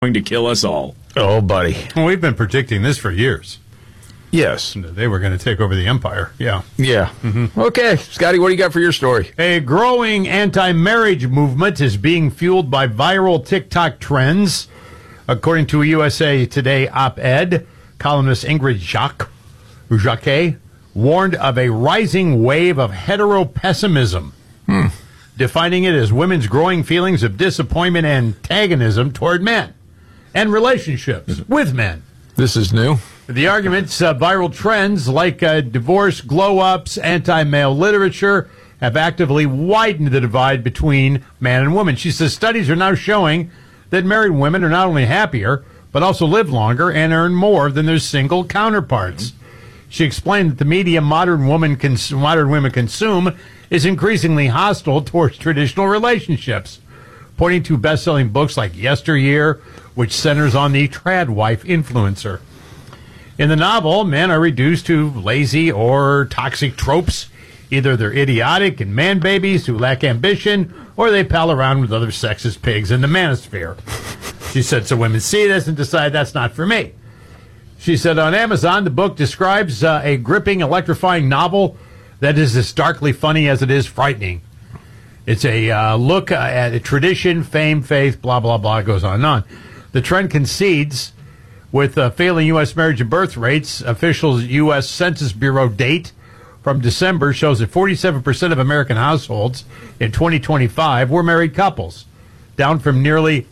going to kill us all. Oh, buddy. Well, we've been predicting this for years. Yes. They were going to take over the empire. Yeah. Yeah. Mm-hmm. Okay. Scotty, what do you got for your story? A growing anti-marriage movement is being fueled by viral TikTok trends. According to a USA Today op-ed, columnist Ingrid Jacques warned of a rising wave of hetero-pessimism, defining it as women's growing feelings of disappointment and antagonism toward men and relationships with men. This is new. The arguments, viral trends like divorce, glow-ups, anti-male literature have actively widened the divide between man and woman. She says studies are now showing that married women are not only happier, but also live longer and earn more than their single counterparts. She explained that the media modern women consume is increasingly hostile towards traditional relationships, pointing to best-selling books like Yesteryear, which centers on the trad wife influencer. In the novel, men are reduced to lazy or toxic tropes. Either they're idiotic and man babies who lack ambition, or they pal around with other sexist pigs in the manosphere. She said, so women see this and decide that's not for me. She said on Amazon, the book describes a gripping, electrifying novel that is as darkly funny as it is frightening. It's a look at a tradition, fame, faith, blah, blah, blah, it goes on and on. The trend concedes with failing U.S. marriage and birth rates. Official U.S. Census Bureau date from December shows that 47% of American households in 2025 were married couples, down from nearly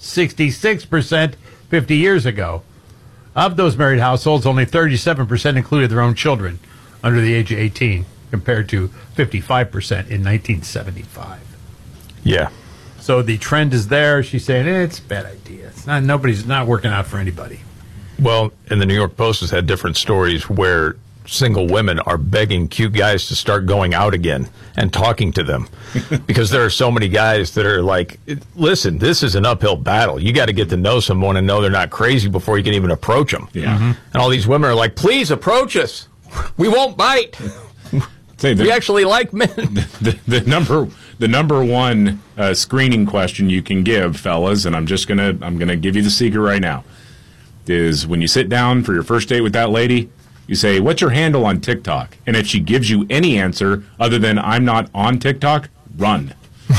66% 50 years ago. Of those married households, only 37% included their own children under the age of 18, compared to 55% in 1975. Yeah. So the trend is there. She's saying it's a bad idea. It's not. Nobody's not working out for anybody. Well, and the New York Post has had different stories where single women are begging cute guys to start going out again and talking to them because there are so many guys that are like, listen, this is an uphill battle. You got to get to know someone and know they're not crazy before you can even approach them. Yeah. Mm-hmm. And all these women are like, please approach us. We won't bite. We actually like men. The number one screening question you can give, fellas, and I'm gonna give you the secret right now, is when you sit down for your first date with that lady, you say, what's your handle on TikTok? And if she gives you any answer other than I'm not on TikTok, run.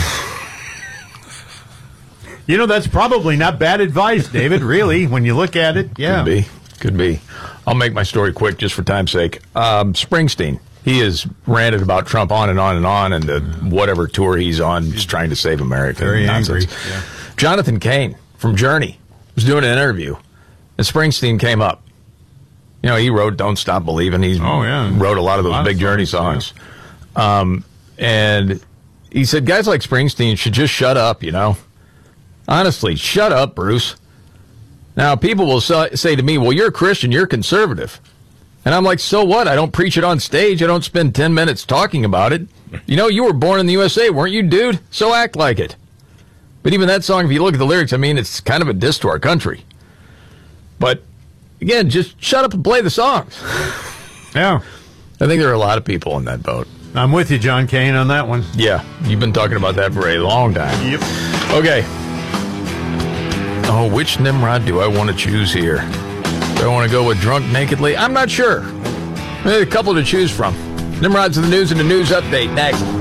You know, that's probably not bad advice, David, really, when you look at it. Yeah. Could be. I'll make my story quick just for time's sake. Springsteen, he has ranted about Trump on and on and on, and the whatever tour he's on, just trying to save America. Very angry. Yeah. Jonathan Cain from Journey was doing an interview, and Springsteen came up. You know, he wrote Don't Stop Believing. He wrote a lot of those big Journey songs. Yeah. And he said, guys like Springsteen should just shut up, you know. Honestly, shut up, Bruce. Now, people will say to me, well, you're a Christian, you're conservative. And I'm like, so what? I don't preach it on stage. I don't spend 10 minutes talking about it. You know, you were born in the USA, weren't you, dude? So act like it. But even that song, if you look at the lyrics, I mean, it's kind of a diss to our country. But again, just shut up and play the songs. Yeah. I think there are a lot of people in that boat. I'm with you, John Cain, on that one. Yeah, you've been talking about that for a long time. Yep. Okay. Oh, which Nimrod do I want to choose here? Do I want to go with Drunk Nakedly? I'm not sure. There's a couple to choose from. Nimrod's in the news and the news update next.